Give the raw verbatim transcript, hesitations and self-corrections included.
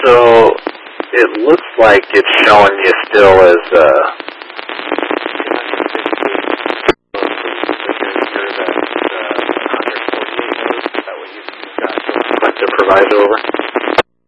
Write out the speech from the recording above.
So it looks like it's showing you still as uh, to provide over.